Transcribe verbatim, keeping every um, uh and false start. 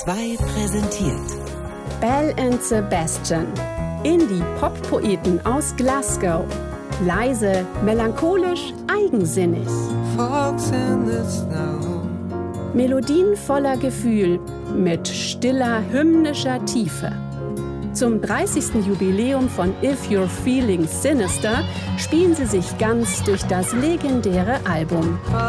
zwei präsentiert Belle and Sebastian, Indie-Pop-Poeten aus Glasgow. Leise, melancholisch, eigensinnig. Melodien voller Gefühl, mit stiller, hymnischer Tiefe. Zum dreißigsten Jubiläum von If You're Feeling Sinister spielen sie sich ganz durch das legendäre Album.